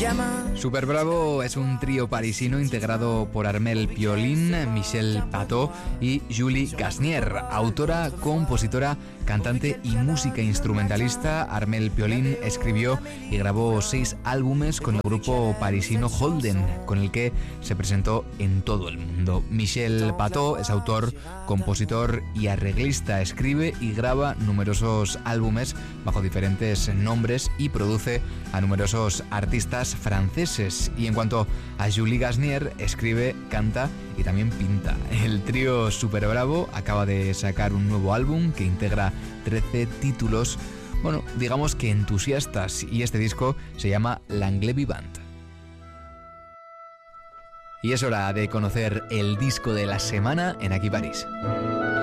Super Bravo es un trío parisino integrado por Armel Piolín, Michel Pato y Julie Gasnier. Autora, compositora, cantante y música instrumentalista, Armel Piolín escribió y grabó 6 álbumes con el grupo parisino Holden, con el que se presentó en todo el mundo. Michel Pato es autor, compositor y arreglista. Escribe y graba numerosos álbumes bajo diferentes nombres y produce a numerosos artistas franceses. Y en cuanto a Julie Gasnier, escribe, canta y también pinta. El trío Super Bravo acaba de sacar un nuevo álbum que integra 13 títulos, bueno, digamos que entusiastas, y este disco se llama L'Anglais Vivant. Y es hora de conocer el disco de la semana en Aquí París.